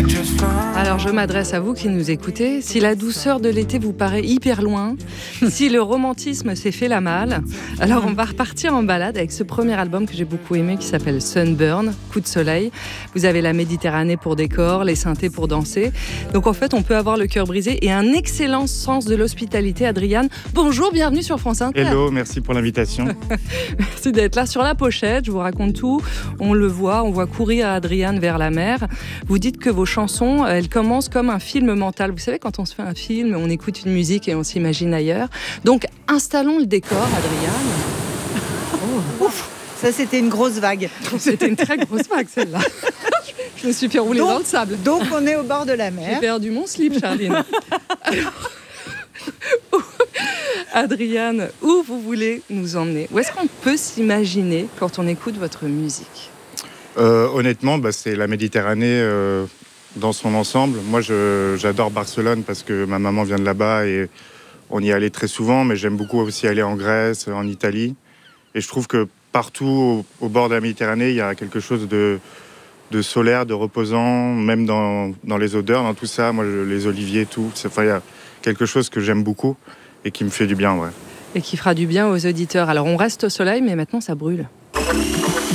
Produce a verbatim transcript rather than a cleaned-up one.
Alors je m'adresse à vous qui nous écoutez. Si la douceur de l'été vous paraît hyper loin, si le romantisme s'est fait la malle, alors on va repartir en balade avec ce premier album que j'ai beaucoup aimé qui s'appelle Sunburn, Coup de soleil. Vous avez la Méditerranée pour décor, les synthés pour danser. Donc en fait on peut avoir le cœur brisé et un excellent sens de l'hospitalité. Adriane, bonjour, bienvenue sur France Inter. Hello, merci pour l'invitation. Merci d'être là. Sur la pochette, je vous raconte tout. On le voit, on voit courir Adriane vers la mer. Vous dites que vos chansons, elles commencent comme un film mental. Vous savez, quand on se fait un film, on écoute une musique et on s'imagine ailleurs. Donc, installons le décor, Adriane. Oh, ouf, ça, c'était une grosse vague. C'était une très grosse vague, celle-là. Je me suis fait rouler donc, dans le sable. Donc, on est au bord de la mer. J'ai perdu mon slip, Charline. Alors, Adriane, où vous voulez nous emmener? Où est-ce qu'on peut s'imaginer quand on écoute votre musique? euh, Honnêtement, bah, c'est la Méditerranée euh, dans son ensemble. Moi, je, j'adore Barcelone parce que ma maman vient de là-bas et on y allait très souvent, mais j'aime beaucoup aussi aller en Grèce, en Italie. Et je trouve que partout au, au bord de la Méditerranée, il y a quelque chose de, de solaire, de reposant, même dans, dans les odeurs, dans tout ça. Moi, je, les oliviers, tout. Enfin, il y a quelque chose que j'aime beaucoup et qui me fait du bien, ouais. Et qui fera du bien aux auditeurs. Alors, on reste au soleil, mais maintenant, ça brûle.